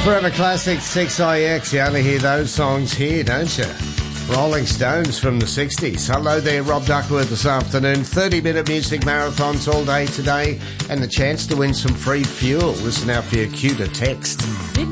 Forever Classic 6IX, you only hear those songs here, don't you? Rolling Stones from the 60s. Hello there, Rob Duckworth this afternoon. 30-minute music marathons all day today and the chance to win some free fuel. Listen out for your cue to text.